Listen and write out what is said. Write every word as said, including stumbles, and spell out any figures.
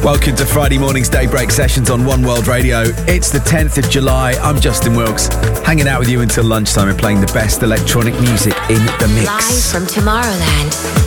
Welcome to Friday morning's Daybreak Sessions on One World Radio. It's the tenth of July. I'm Justin Wilkes, hanging out with you until lunchtime and playing the best electronic music in the mix. Live from Tomorrowland.